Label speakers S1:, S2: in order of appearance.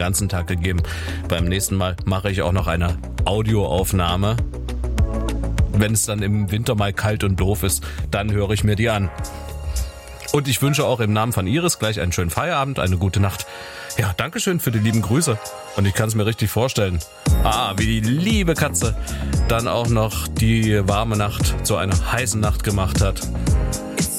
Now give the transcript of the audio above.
S1: ganzen Tag gegeben. Beim nächsten Mal mache ich auch noch eine Audioaufnahme. Wenn es dann im Winter mal kalt und doof ist, dann höre ich mir die an. Und ich wünsche auch im Namen von Iris gleich einen schönen Feierabend, eine gute Nacht. Ja, Dankeschön für die lieben Grüße. Und ich kann es mir richtig vorstellen. Wie die liebe Katze dann auch noch die warme Nacht zu einer heißen Nacht gemacht hat.